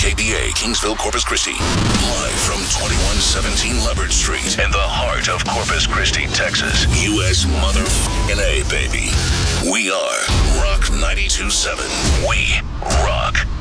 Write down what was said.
WKBA, Kingsville, Corpus Christi. Live from 2117 Leopard Street in the heart of Corpus Christi, Texas. U.S. motherfucking A, baby. We are Rock 92.7. We rock.